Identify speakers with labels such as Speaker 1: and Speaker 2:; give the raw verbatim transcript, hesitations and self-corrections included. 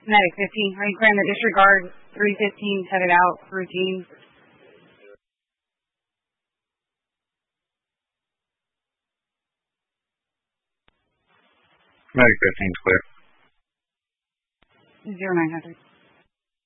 Speaker 1: Medic fifteen, are you clearing the disregard three fifteen, cut it out, routine?
Speaker 2: Medic fifteen's clear.
Speaker 1: Zero nine hundred.